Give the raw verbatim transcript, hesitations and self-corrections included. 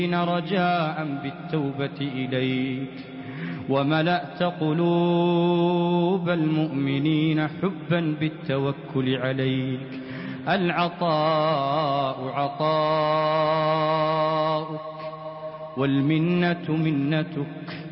رجاء بالتوبة إليك، وملأت قلوب المؤمنين حبا بالتوكل عليك. العطاء عطاؤك والمنة منتك،